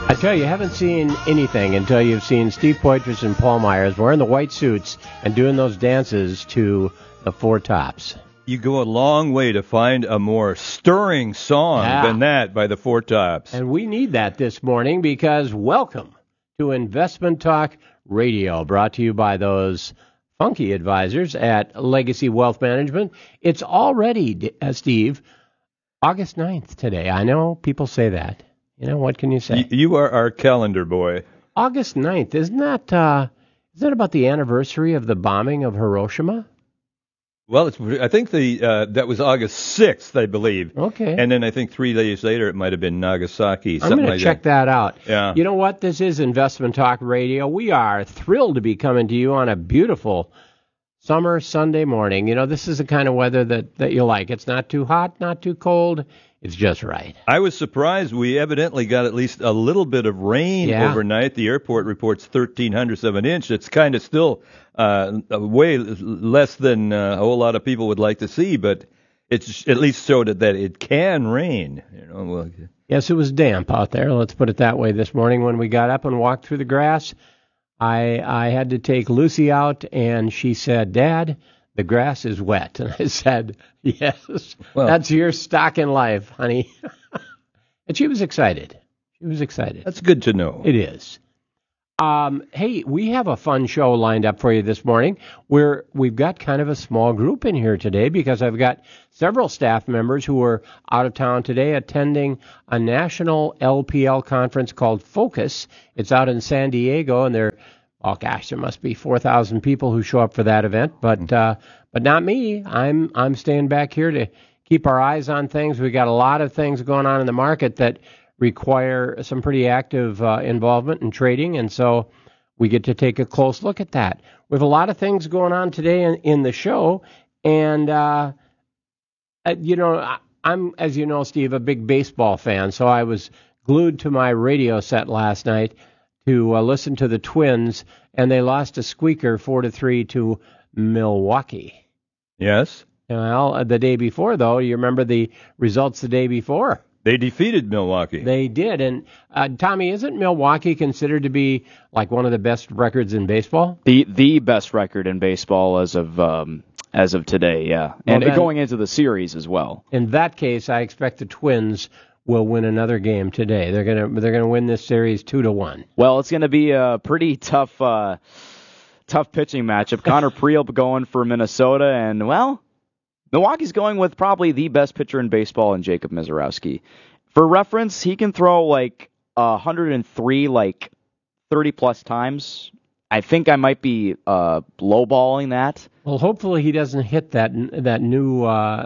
I tell you, you haven't seen anything until you've seen Steve Poitras and Paul Myers wearing the white suits and doing those dances to the Four Tops. You go a long way to find a more stirring song than that by the Four Tops. And we need that this morning because welcome to Investment Talk Radio, brought to you by those funky advisors at Legacy Wealth Management. It's already, Steve, August 9th today. I know people say that. You know, what can you say? You are our calendar boy. August 9th, isn't that about the anniversary of the bombing of Hiroshima? Well, I think that was August 6th, I believe. Okay. And then I think 3 days later it might have been Nagasaki. I'm going to check that out. Yeah. You know what? This is Investment Talk Radio. We are thrilled to be coming to you on a beautiful summer Sunday morning. You know, this is the kind of weather that you like. It's not too hot, not too cold. It's just right. I was surprised. We evidently got at least a little bit of rain overnight. The airport reports 0.13 of an inch. It's kind of still way less than a whole lot of people would like to see, but it's at least showed that it can rain. You know. Well, yes, it was damp out there. Let's put it that way. This morning when we got up and walked through the grass, I had to take Lucy out, and she said, "Dad, the grass is wet." And I said, "Yes, well, that's your stock in life, honey." And she was excited. She was excited. That's good to know. It is. Hey, we have a fun show lined up for you this morning where we've got kind of a small group in here today because I've got several staff members who are out of town today attending a national LPL conference called Focus. It's out in San Diego, and there must be 4,000 people who show up for that event, but not me. I'm staying back here to keep our eyes on things. We got a lot of things going on in the market that require some pretty active involvement in trading, and so we get to take a close look at that. We have a lot of things going on today in the show, and I'm, as you know, Steve, a big baseball fan, so I was glued to my radio set last night to listen to the Twins, and they lost a squeaker 4-3 to Milwaukee. Yes. Well, the day before, though, you remember the results the day before? They defeated Milwaukee. They did. And, Tommy, isn't Milwaukee considered to be like one of the best records in baseball? The best record in baseball as of today, yeah. And going into the series as well. In that case, I expect the Twins will win another game today. They're gonna win this series 2-1. Well, it's gonna be a pretty tough pitching matchup. Connor Priel going for Minnesota, and well, Milwaukee's going with probably the best pitcher in baseball in Jacob Misiorowski. For reference, he can throw like 103 like 30 plus times. I think I might be lowballing that. Well, hopefully he doesn't hit that new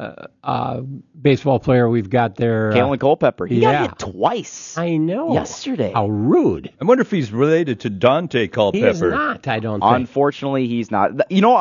baseball player we've got there. Kalen Culpepper. He got hit twice. I know. Yesterday. How rude. I wonder if he's related to Dante Culpepper. He's not, I don't think. Unfortunately, he's not. You know,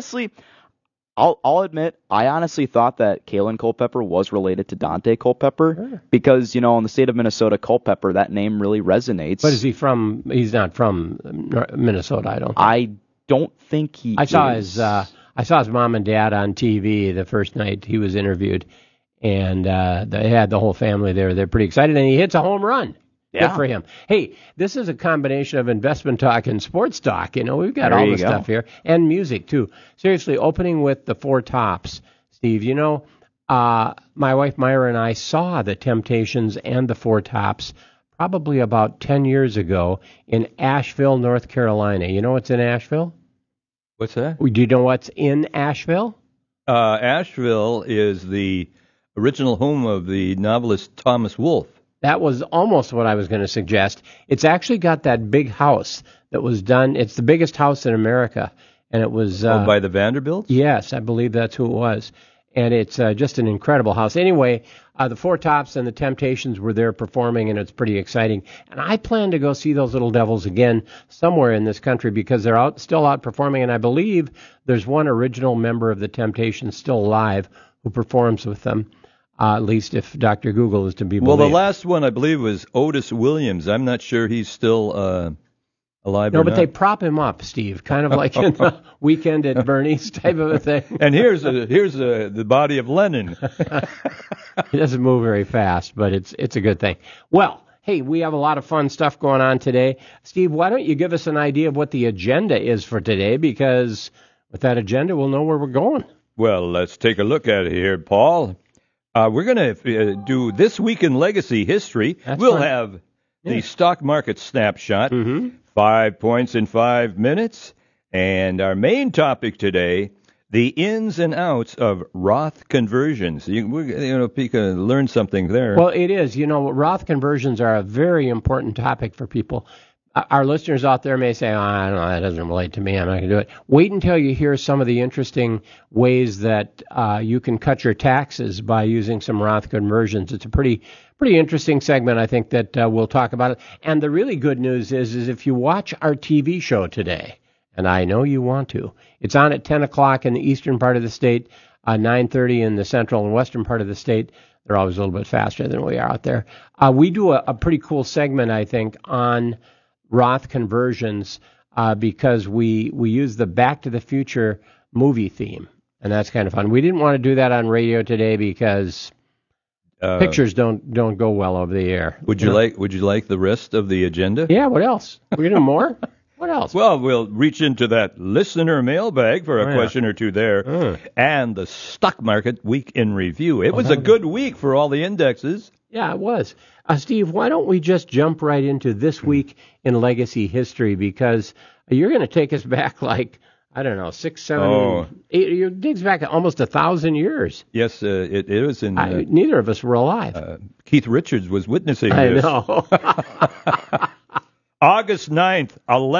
I'll admit, I honestly thought that Kalen Culpepper was related to Dante Culpepper because, you know, in the state of Minnesota, Culpepper, that name really resonates. But is he from? He's not from Minnesota, I don't think. I don't think he I saw his mom and dad on TV the first night he was interviewed, and they had the whole family there. They're pretty excited, and he hits a home run. Yeah. Good for him. Hey, this is a combination of investment talk and sports talk. You know, we've got all the stuff here, and music too. Seriously, opening with the Four Tops, Steve. You know, my wife Myra and I saw the Temptations and the Four Tops probably about 10 years ago in Asheville, North Carolina. You know what's in Asheville? What's that? Do you know what's in Asheville? Asheville is the original home of the novelist Thomas Wolfe. That was almost what I was going to suggest. It's actually got that big house that was done. It's the biggest house in America, and it was owned by the Vanderbilts? Yes, I believe that's who it was. And it's just an incredible house. Anyway, the Four Tops and the Temptations were there performing, and it's pretty exciting. And I plan to go see those Little Devils again somewhere in this country because they're still out performing, and I believe there's one original member of the Temptations still alive who performs with them. At least if Dr. Google is to be believed. Well, the last one, I believe, was Otis Williams. I'm not sure he's still alive or not. No, but they prop him up, Steve, kind of like in the Weekend at Bernie's type of a thing. And here's the body of Lennon. He doesn't move very fast, but it's a good thing. Well, hey, we have a lot of fun stuff going on today. Steve, why don't you give us an idea of what the agenda is for today? Because with that agenda, we'll know where we're going. Well, let's take a look at it here, Paul. We're going to do This Week in Legacy History. We'll have the stock market snapshot, 5 points in 5 minutes. And our main topic today, the ins and outs of Roth conversions. You can learn something there. Well, it is. Roth conversions are a very important topic for people. Our listeners out there may say, I don't know, that doesn't relate to me. I'm not going to do it. Wait until you hear some of the interesting ways that you can cut your taxes by using some Roth conversions. It's a pretty interesting segment, I think, that we'll talk about it. And the really good news is if you watch our TV show today, and I know you want to, it's on at 10 o'clock in the eastern part of the state, 9:30 in the central and western part of the state. They're always a little bit faster than we are out there. We do a pretty cool segment, I think, on Roth conversions because we use the Back to the Future movie theme, and that's kind of fun. We didn't want to do that on radio today because pictures don't go well over the air. Would you like the rest of the agenda? Yeah. What else? We're gonna do more. What else? Well, we'll reach into that listener mailbag for a question or two there, and the stock market week in review. It was a good week for all the indexes. Yeah, it was. Steve, why don't we just jump right into This Week in Legacy History, because you're going to take us back 6, 7, 8. It digs back almost 1,000 years. Yes, it was in. Neither of us were alive. Keith Richards was witnessing I this. know. August 9th,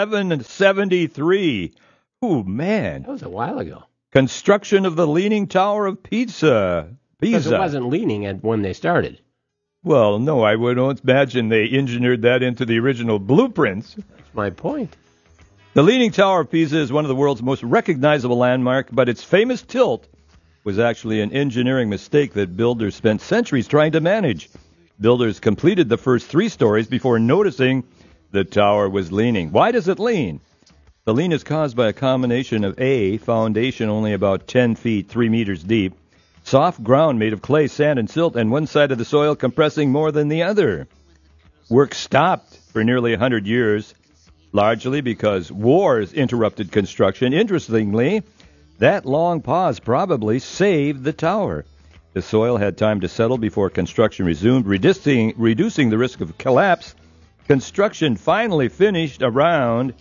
1173. Oh, man. That was a while ago. Construction of the Leaning Tower of Pisa. Because it wasn't leaning when they started. Well, no, I would imagine they engineered that into the original blueprints. That's my point. The Leaning Tower of Pisa is one of the world's most recognizable landmarks, but its famous tilt was actually an engineering mistake that builders spent centuries trying to manage. Builders completed the first 3 stories before noticing the tower was leaning. Why does it lean? The lean is caused by a combination of A, foundation only about 10 feet, 3 meters deep, soft ground made of clay, sand, and silt, and one side of the soil compressing more than the other. Work stopped for nearly 100 years, largely because wars interrupted construction. Interestingly, that long pause probably saved the tower. The soil had time to settle before construction resumed, reducing the risk of collapse. Construction finally finished around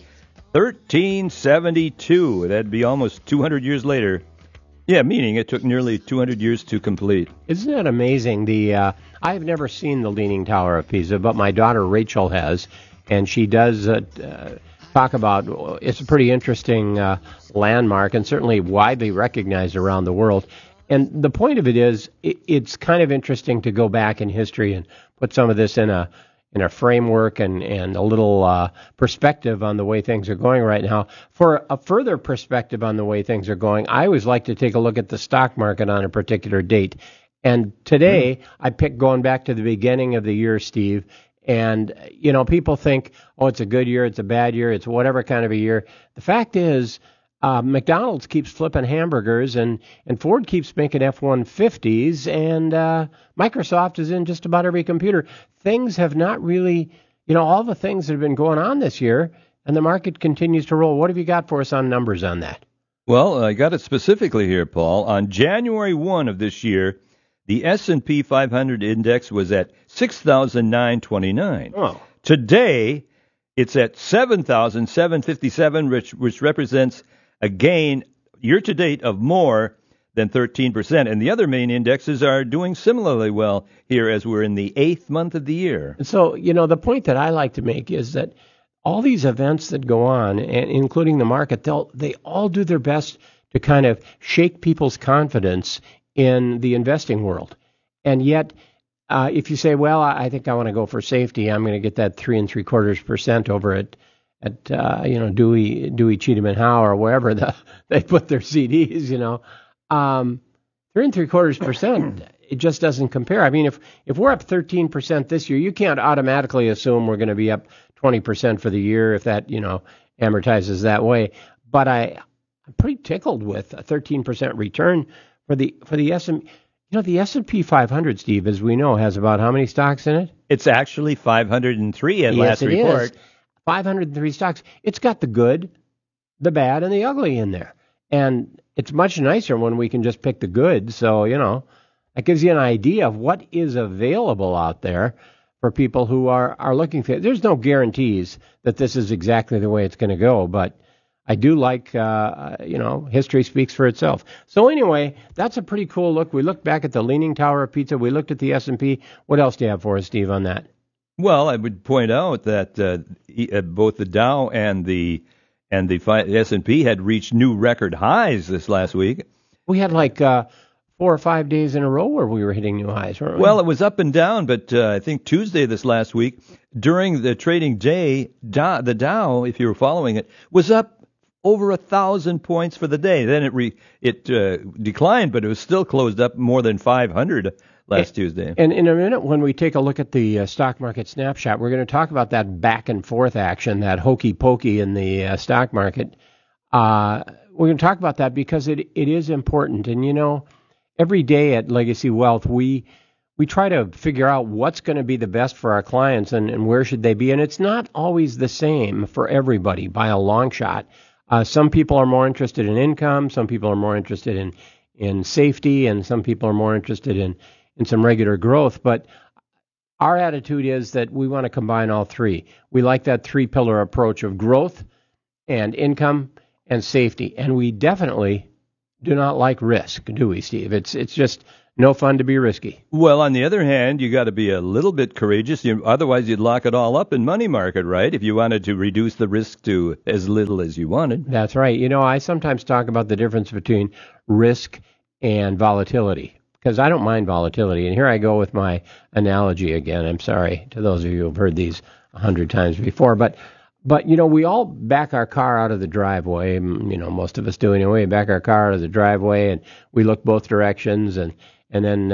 1372. That'd be almost 200 years later. Yeah, meaning it took nearly 200 years to complete. Isn't that amazing? I've never seen the Leaning Tower of Pisa, but my daughter Rachel has, and she does talk about it's a pretty interesting landmark and certainly widely recognized around the world. And the point of it is, it's kind of interesting to go back in history and put some of this in a framework and a little perspective on the way things are going right now. For a further perspective on the way things are going, I always like to take a look at the stock market on a particular date. And today, I picked going back to the beginning of the year, Steve. And, people think, it's a good year, it's a bad year, it's whatever kind of a year. The fact is, McDonald's keeps flipping hamburgers, and Ford keeps making F-150s, and Microsoft is in just about every computer. Things have not really, all the things that have been going on this year, and the market continues to roll. What have you got for us on numbers on that? Well, I got it specifically here, Paul. On January 1 of this year, the S&P 500 index was at 6,929. Oh. Today, it's at 7,757, which represents a gain year-to-date of more than 13%. And the other main indexes are doing similarly well here as we're in the 8th month of the year. And so, the point that I like to make is that all these events that go on, and including the market, they all do their best to kind of shake people's confidence in the investing world. And yet, if you say, well, I think I want to go for safety, I'm going to get that 3 3/4% over at Dewey, Cheatham and Howe, or wherever they put their CDs, 3 3/4%, it just doesn't compare. I mean, if we're up 13% this year, you can't automatically assume we're going to be up 20% for the year if that, amortizes that way. But I'm pretty tickled with a 13% return for the S&P. You know, the S&P 500, Steve, as we know, has about how many stocks in it? It's actually 503 at last report. Is. 503 stocks. It's got the good, the bad, and the ugly in there. And it's much nicer when we can just pick the good. So, you know, that gives you an idea of what is available out there for people who are looking for it. There's no guarantees that this is exactly the way it's going to go, but I do like, history speaks for itself. So anyway, that's a pretty cool look. We looked back at the Leaning Tower of Pizza. We looked at the S&P. What else do you have for us, Steve, on that? Well, I would point out that both the Dow and the S&P had reached new record highs this last week. We had like 4 or 5 days in a row where we were hitting new highs, weren't we? Well, it was up and down, but I think Tuesday this last week, during the trading day, the Dow, if you were following it, was up over 1,000 points for the day. Then it declined, but it was still closed up more than 500 last Tuesday. And in a minute, when we take a look at the stock market snapshot, we're going to talk about that back and forth action, that hokey pokey in the stock market. We're going to talk about that because it is important. And, you know, every day at Legacy Wealth, we try to figure out what's going to be the best for our clients and where should they be. And it's not always the same for everybody by a long shot. Some people are more interested in income. Some people are more interested in safety. And some people are more interested in some regular growth. But our attitude is that we want to combine all three. We like that three-pillar approach of growth and income and safety. And we definitely do not like risk, do we, Steve? It's just no fun to be risky. Well, on the other hand, you got to be a little bit courageous. Otherwise, you'd lock it all up in money market, right? If you wanted to reduce the risk to as little as you wanted. That's right. You know, I sometimes talk about the difference between risk and volatility because I don't mind volatility. And here I go with my analogy again. I'm sorry to those of you who have heard these 100 times before, but you know, we all back our car out of the driveway. You know, most of us do anyway. Back our car out of the driveway, and we look both directions, and then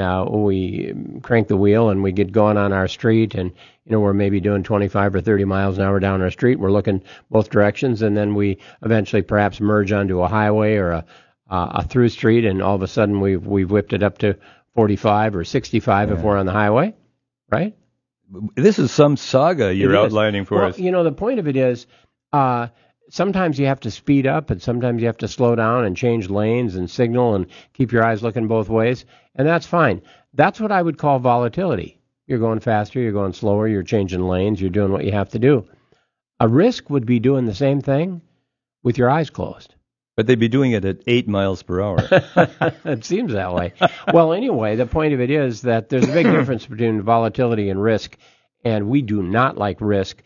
we crank the wheel and we get going on our street, and you know, we're maybe doing 25 or 30 miles an hour down our street. We're looking both directions, and then we eventually perhaps merge onto a highway or a through street, and all of a sudden we've whipped it up to 45 or 65 if we're on the highway, right? This is some saga you're outlining for us. You know, the point of it is sometimes you have to speed up and sometimes you have to slow down and change lanes and signal and keep your eyes looking both ways, and that's fine. That's what I would call volatility. You're going faster, you're going slower, you're changing lanes, you're doing what you have to do. A risk would be doing the same thing with your eyes closed. But they'd be doing it at 8 miles per hour. It seems that way. Well, anyway, the point of it is that there's a big difference between volatility and risk, and we do not like risk.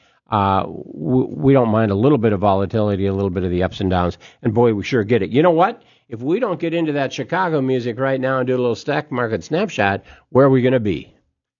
We don't mind a little bit of volatility, a little bit of the ups and downs, and boy, we sure get it. You know what? If we don't get into that Chicago music right now and do a little stock market snapshot, where are we going to be?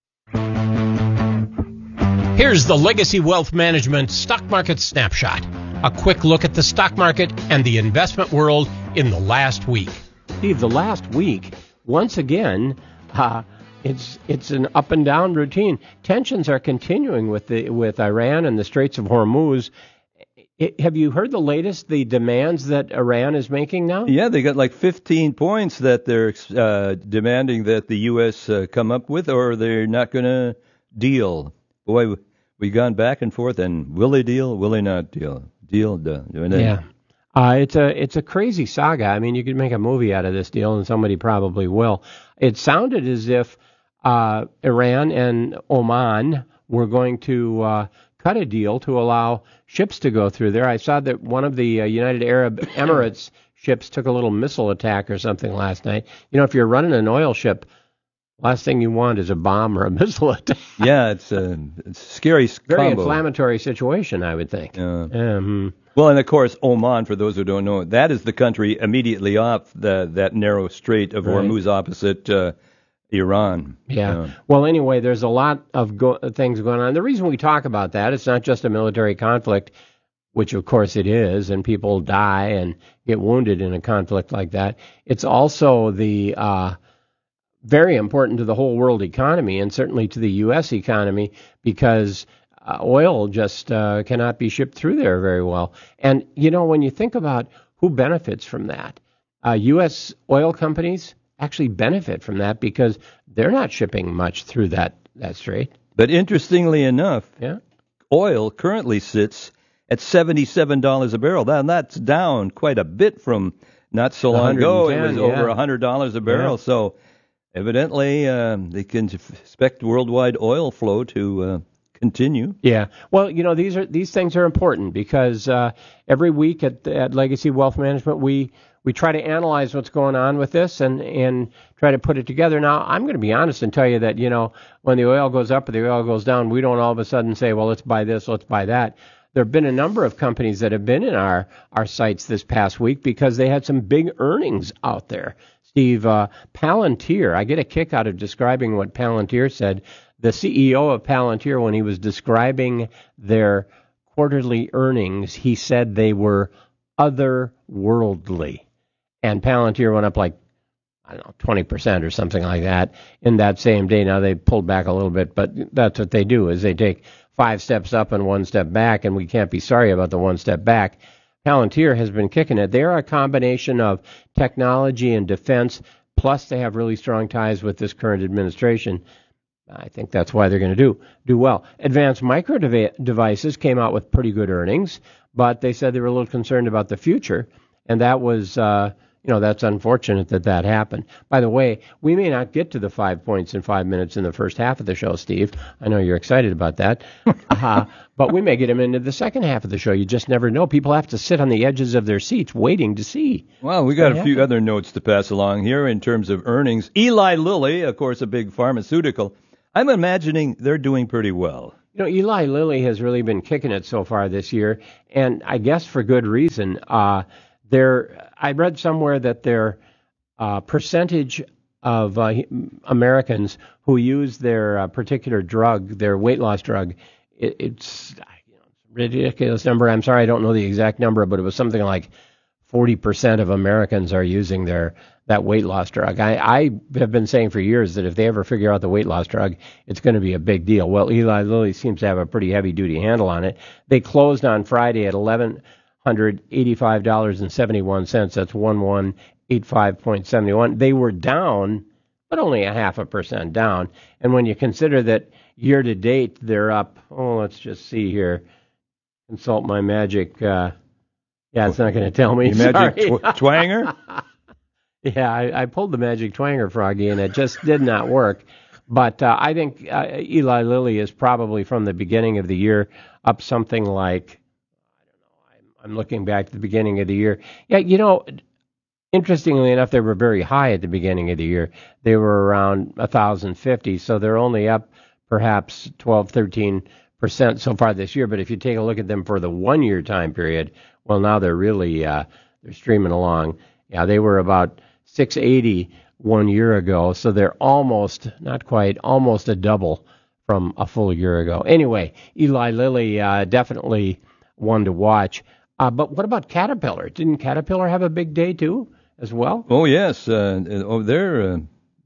Here's the Legacy Wealth Management Stock Market Snapshot. A quick look at the stock market and the investment world in the last week. Steve, the last week, once again, it's an up and down routine. Tensions are continuing with Iran and the Straits of Hormuz. Have you heard the latest, the demands that Iran is making now? Yeah, they got like 15 points that they're demanding that the U.S. come up with, or they're not going to deal. Boy, we've gone back and forth, and will they deal? Will they not deal? Yeah. It's a crazy saga. I mean, you could make a movie out of this deal, and somebody probably will. It sounded as if Iran and Oman were going to cut a deal to allow ships to go through there. I saw that one of the United Arab Emirates ships took a little missile attack or something last night. You know, if you're running an oil ship, last thing you want is a bomb or a missile attack. Yeah, it's a scary combo. Very inflammatory situation, I would think. Well, and of course, Oman, for those who don't know, that is the country immediately off that narrow strait of Hormuz opposite Iran. Yeah. Well, anyway, there's a lot of things going on. The reason we talk about that, it's not just a military conflict, which of course it is, and people die and get wounded in a conflict like that. It's also the very important to the whole world economy, and certainly to the U.S. economy, because oil just cannot be shipped through there very well. And, you know, when you think about who benefits from that, U.S. oil companies, actually benefit from that because they're not shipping much through that strait. But interestingly enough, yeah, oil currently sits at $77 a barrel. That's down quite a bit from not so long ago. It was over $100 a barrel. Yeah. So evidently they can expect worldwide oil flow to continue. Yeah. Well, these things are important because every week at Legacy Wealth Management we try to analyze what's going on with this and try to put it together. Now, I'm going to be honest and tell you that, when the oil goes up or the oil goes down, we don't all of a sudden say, well, let's buy this, let's buy that. There have been a number of companies that have been in our sites this past week because they had some big earnings out there. Steve, Palantir, I get a kick out of describing what Palantir said. The CEO of Palantir, when he was describing their quarterly earnings, he said they were otherworldly. And Palantir went up 20% or something like that in that same day. Now they pulled back a little bit, but that's what they do, is they take 5 steps up and 1 step back, and we can't be sorry about the 1 step back. Palantir has been kicking it. They're a combination of technology and defense, plus they have really strong ties with this current administration. I think that's why they're going to do well. Advanced Micro Devices came out with pretty good earnings, but they said they were a little concerned about the future, and that was that's unfortunate that happened. By the way, we may not get to the 5 points in 5 minutes in the first half of the show, Steve. I know you're excited about that. But we may get them into the second half of the show. You just never know. People have to sit on the edges of their seats waiting to see. Well, we got a few other notes to pass along here in terms of earnings. Eli Lilly, of course, a big pharmaceutical. I'm imagining they're doing pretty well. Eli Lilly has really been kicking it so far this year, and I guess for good reason. I read somewhere that their percentage of Americans who use their particular drug, their weight loss drug, it's a ridiculous number. I'm sorry, I don't know the exact number, but it was something like 40% of Americans are using that weight loss drug. I have been saying for years that if they ever figure out the weight loss drug, it's going to be a big deal. Well, Eli Lilly seems to have a pretty heavy-duty handle on it. They closed on Friday at $1,185.71. That's 1185.71. They were down, but only 0.5% down. And when you consider that year to date they're up, let's just see here. Consult my magic. It's not going to tell me. Your magic twanger? Yeah, I pulled the magic twanger, Froggy, and it just did not work. But I think Eli Lilly is probably from the beginning of the year up something like, I'm looking back to the beginning of the year. Yeah, interestingly enough, they were very high at the beginning of the year. They were around 1,050, so they're only up perhaps 12, 13% so far this year. But if you take a look at them for the 1 year time period, well, now they're really they're streaming along. Yeah, they were about 680 1 year ago, so they're almost, not quite, almost a double from a full year ago. Anyway, Eli Lilly definitely one to watch. But what about Caterpillar? Didn't Caterpillar have a big day too, as well? Oh yes, they're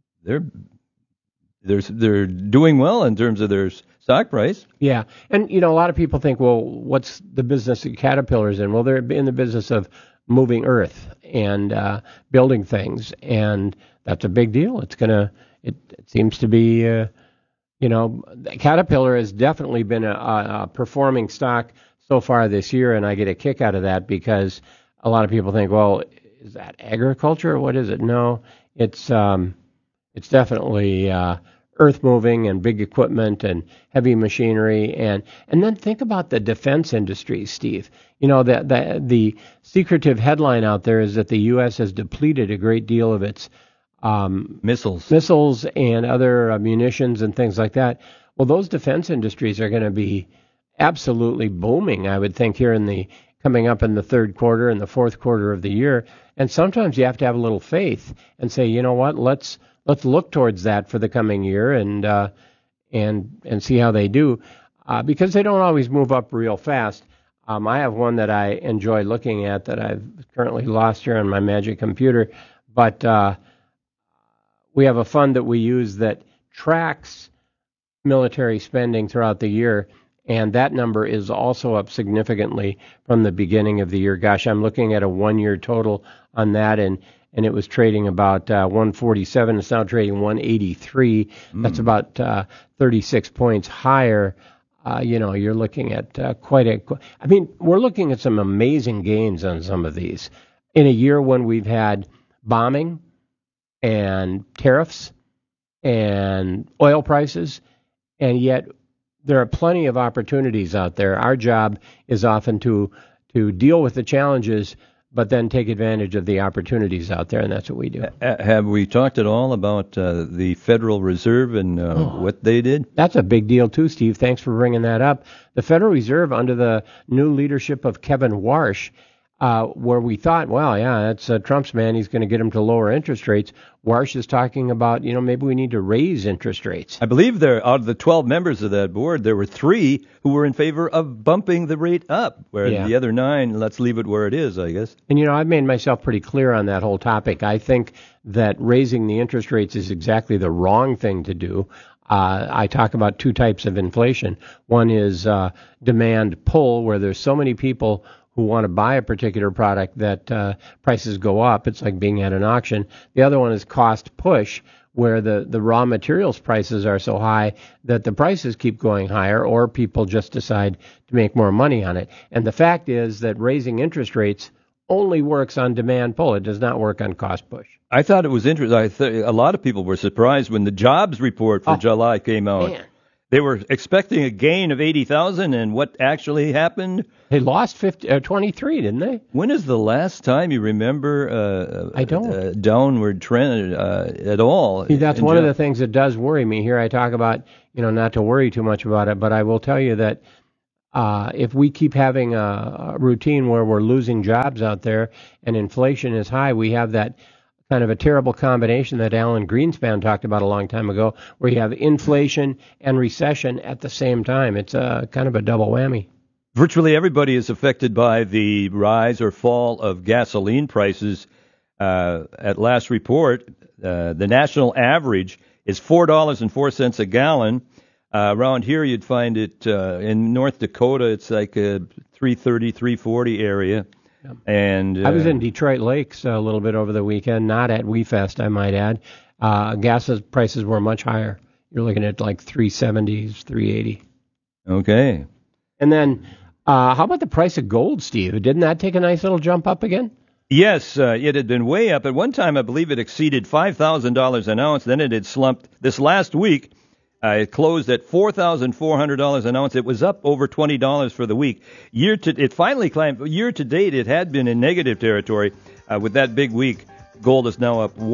doing well in terms of their stock price. Yeah, and a lot of people think, well, what's the business that Caterpillar's in? Well, they're in the business of moving earth and building things, and that's a big deal. It seems to be, Caterpillar has definitely been a performing stock so far this year, and I get a kick out of that because a lot of people think, well, is that agriculture or what is it? No, it's definitely earth moving and big equipment and heavy machinery, and then think about the defense industry, Steve. The secretive headline out there is that the U.S. has depleted a great deal of its missiles and other munitions and things like that. Well, those defense industries are going to be absolutely booming, I would think, here coming up in the third quarter and the fourth quarter of the year. And sometimes you have to have a little faith and say, you know what, let's look towards that for the coming year and see how they do, because they don't always move up real fast. I have one that I enjoy looking at that I've currently lost here on my magic computer, but we have a fund that we use that tracks military spending throughout the year, and that number is also up significantly from the beginning of the year. Gosh, I'm looking at a 1 year total on that, and and it was trading about 147. It's now trading 183. That's about 36 points higher. You're looking at we're looking at some amazing gains on some of these. In a year when we've had bombing and tariffs and oil prices, and yet there are plenty of opportunities out there. Our job is often to deal with the challenges, but then take advantage of the opportunities out there, and that's what we do. Have we talked at all about the Federal Reserve and what they did? That's a big deal too, Steve. Thanks for bringing that up. The Federal Reserve, under the new leadership of Kevin Warsh, where we thought, well, yeah, that's Trump's man. He's going to get him to lower interest rates. Warsh is talking about, maybe we need to raise interest rates. I believe out of the 12 members of that board, there were 3 who were in favor of bumping the rate up, where the other 9, let's leave it where it is, I guess. And, I've made myself pretty clear on that whole topic. I think that raising the interest rates is exactly the wrong thing to do. I talk about 2 types of inflation. One is demand pull, where there's so many people who want to buy a particular product that prices go up. It's like being at an auction. The other one is cost push, where the raw materials prices are so high that the prices keep going higher, or people just decide to make more money on it. And the fact is that raising interest rates only works on demand pull. It does not work on cost push. I thought it was interesting. A lot of people were surprised when the jobs report for July came out. Man. They were expecting a gain of 80,000, and what actually happened? They lost 23, didn't they? When is the last time you remember I don't. A downward trend at all? See, that's one of the things that does worry me. Here I talk about, not to worry too much about it, but I will tell you that if we keep having a routine where we're losing jobs out there and inflation is high, we have that kind of a terrible combination that Alan Greenspan talked about a long time ago, where you have inflation and recession at the same time. It's kind of a double whammy. Virtually everybody is affected by the rise or fall of gasoline prices. At last report, the national average is $4.04 a gallon. Around here, you'd find it in North Dakota, it's like a $3.30, $3.40 area. And I was in Detroit Lakes a little bit over the weekend, not at WeFest, I might add. Gas prices were much higher. You're looking at like $3.70s, $3.80. Okay. And then, how about the price of gold, Steve? Didn't that take a nice little jump up again? Yes, it had been way up. At one time, I believe it exceeded $5,000 an ounce. Then it had slumped. This last week, it closed at $4,400 an ounce. It was up over $20 for the week. It finally climbed. Year to date, it had been in negative territory. With that big week, gold is now up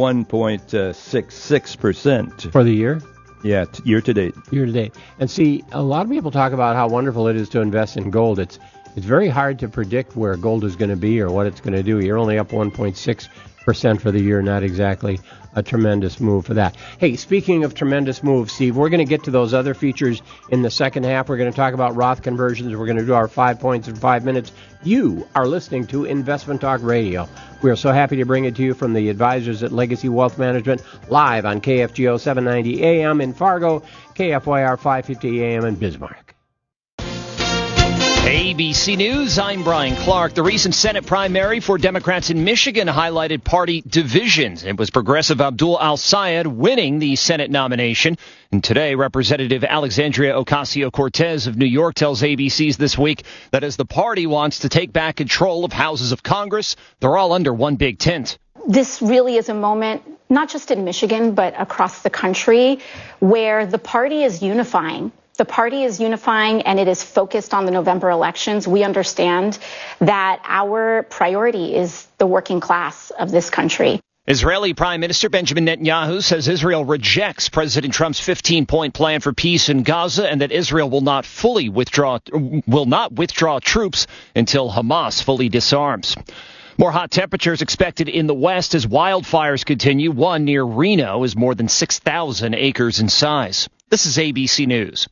1.66%. For the year? Yeah, year to date. Year to date. And see, a lot of people talk about how wonderful it is to invest in gold. It's very hard to predict where gold is going to be or what it's going to do. You're only up 1.6% for the year, not exactly a tremendous move for that. Hey, speaking of tremendous moves, Steve, we're going to get to those other features in the second half. We're going to talk about Roth conversions. We're going to do our 5 points in 5 minutes. You are listening to Investment Talk Radio. We are so happy to bring it to you from the advisors at Legacy Wealth Management, live on KFGO 790 AM in Fargo, KFYR 550 AM in Bismarck. ABC News, I'm Brian Clark. The recent Senate primary for Democrats in Michigan highlighted party divisions. It was Progressive Abdul Al-Sayed winning the Senate nomination. And today, Representative Alexandria Ocasio-Cortez of New York tells ABC's This Week that as the party wants to take back control of houses of Congress, they're all under one big tent. This really is a moment, not just in Michigan, but across the country, where the party is unifying. The party is unifying, and it is focused on the November elections. We understand that our priority is the working class of this country. Israeli Prime Minister Benjamin Netanyahu says Israel rejects President Trump's 15-point plan for peace in Gaza and that Israel will not withdraw troops until Hamas fully disarms. More hot temperatures expected in the west as wildfires continue. One near Reno is more than 6,000 acres in size. This is ABC News.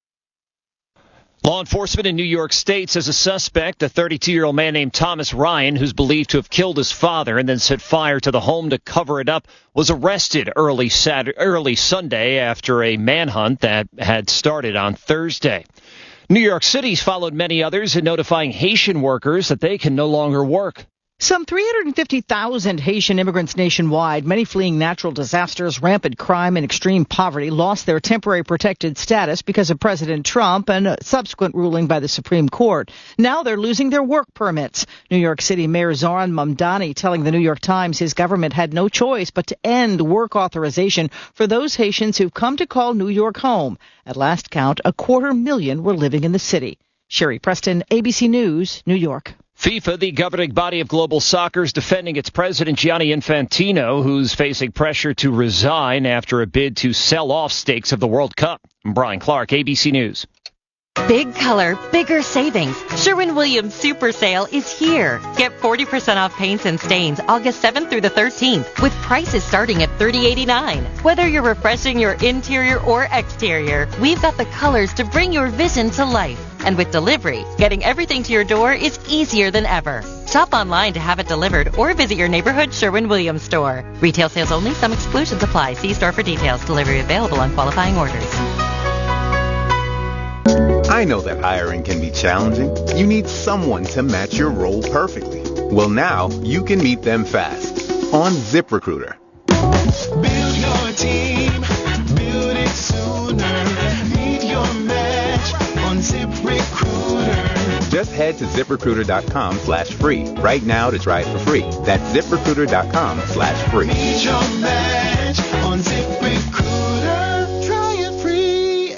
Law enforcement in New York State says a suspect, a 32-year-old man named Thomas Ryan, who's believed to have killed his father and then set fire to the home to cover it up, was arrested early Sunday after a manhunt that had started on Thursday. New York City's followed many others in notifying Haitian workers that they can no longer work. Some 350,000 Haitian immigrants nationwide, many fleeing natural disasters, rampant crime, and extreme poverty, lost their temporary protected status because of President Trump and a subsequent ruling by the Supreme Court. Now they're losing their work permits. New York City Mayor Zohran Mamdani telling the New York Times his government had no choice but to end work authorization for those Haitians who've come to call New York home. At last count, 250,000 were living in the city. Sherry Preston, ABC News, New York. FIFA, the governing body of global soccer, is defending its president, Gianni Infantino, who's facing pressure to resign after a bid to sell off stakes of the World Cup. I'm Brian Clark, ABC News. Big color, bigger savings. Sherwin-Williams Super Sale is here. Get 40% off paints and stains August 7th through the 13th with prices starting at $30.89. Whether you're refreshing your interior or exterior, we've got the colors to bring your vision to life. And with delivery, getting everything to your door is easier than ever. Shop online to have it delivered or visit your neighborhood Sherwin-Williams store. Retail sales only. Some exclusions apply. See store for details. Delivery available on qualifying orders. I know that hiring can be challenging. You need someone to match your role perfectly. Well, now you can meet them fast on ZipRecruiter. Build your team, build it sooner. Meet your match on ZipRecruiter. Just head to ZipRecruiter.com/free right now to try it for free. That's ZipRecruiter.com/free. Meet your match on ZipRecruiter. Try it free.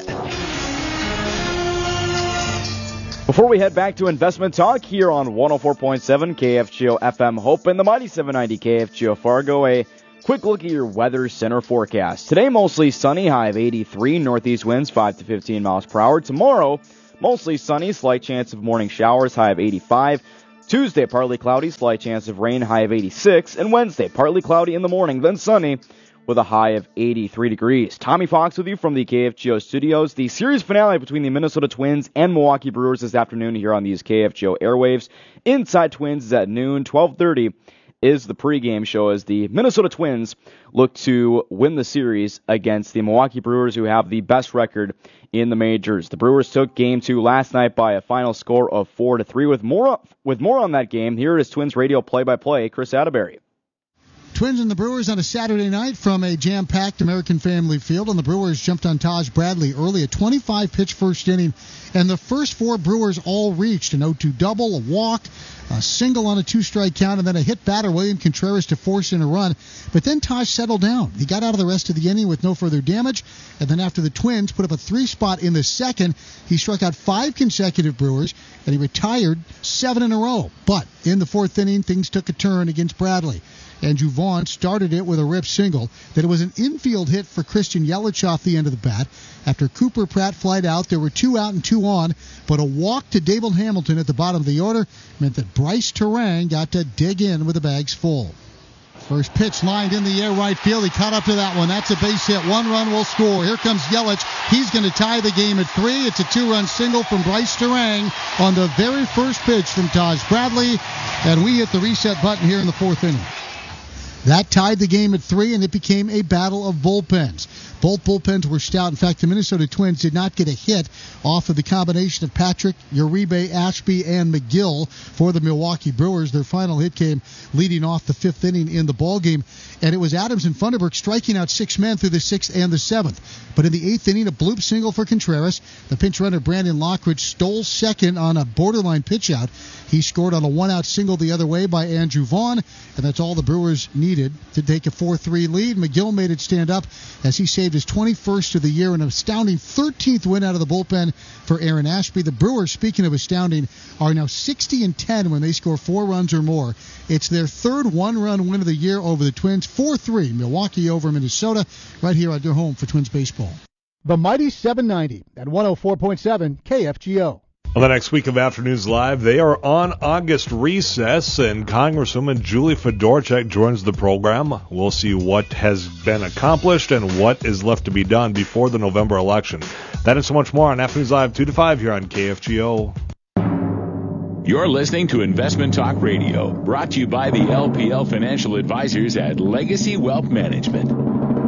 Before we head back to investment talk here on 104.7 KFGO FM Hope and the mighty 790 KFGO Fargo, a quick look at your weather center forecast. Today, mostly sunny, high of 83, northeast winds 5 to 15 miles per hour. Tomorrow, mostly sunny, slight chance of morning showers, high of 85. Tuesday, partly cloudy, slight chance of rain, high of 86. And Wednesday, partly cloudy in the morning, then sunny, with a high of 83 degrees. Tommy Fox with you from the KFGO studios. The series finale between the Minnesota Twins and Milwaukee Brewers this afternoon here on these KFGO airwaves. Inside Twins is at noon. 12:30 is the pregame show as the Minnesota Twins look to win the series against the Milwaukee Brewers, who have the best record in the majors. The Brewers took Game 2 last night by a final score of 4-3. With more on that game, here is Twins radio play-by-play, Chris Atterbury. Twins and the Brewers on a Saturday night from a jam-packed American Family Field, and the Brewers jumped on Taj Bradley early, a 25-pitch first inning, and the first four Brewers all reached an 0-2 double, a walk, a single on a two-strike count, and then a hit batter, William Contreras, to force in a run. But then Taj settled down. He got out of the rest of the inning with no further damage, and then after the Twins put up a 3-spot in the second, he struck out 5 consecutive Brewers, and he retired 7 in a row. But in the fourth inning, things took a turn against Bradley. Andrew Vaughn started it with a rip single. Then it was an infield hit for Christian Yelich off the end of the bat. After Cooper Pratt flied out, there were 2 out and 2 on, but a walk to Dable Hamilton at the bottom of the order meant that Bryce Terang got to dig in with the bags full. First pitch lined in the air right field. He caught up to that one. That's a base hit. 1 run will score. Here comes Yelich. He's going to tie the game at 3. It's a 2-run single from Bryce Terang on the very first pitch from Taj Bradley, and we hit the reset button here in the fourth inning. That tied the game at 3, and it became a battle of bullpens. Both bullpens were stout. In fact, the Minnesota Twins did not get a hit off of the combination of Patrick, Uribe, Ashby, and McGill for the Milwaukee Brewers. Their final hit came leading off the 5th inning in the ballgame, and it was Adams and Funderburk striking out 6 men through the 6th and the 7th. But in the 8th inning, a bloop single for Contreras. The pinch runner, Brandon Lockridge, stole second on a borderline pitch out. He scored on a 1-out single the other way by Andrew Vaughn, and that's all the Brewers needed to take a 4-3 lead. McGill made it stand up as he saved his 21st of the year, an astounding 13th win out of the bullpen for Aaron Ashby. The Brewers, speaking of astounding, are now 60-10 when they score 4 runs or more. It's their 3rd 1-run win of the year over the Twins. 4-3, Milwaukee over Minnesota, right here at their home for Twins baseball. The mighty 790 at 104.7 KFGO. Well, the next week of Afternoons Live, they are on August recess, and Congresswoman Julie Fedorchak joins the program. We'll see what has been accomplished and what is left to be done before the November election. That and so much more on Afternoons Live 2 to 5 here on KFGO. You're listening to Investment Talk Radio, brought to you by the LPL Financial Advisors at Legacy Wealth Management.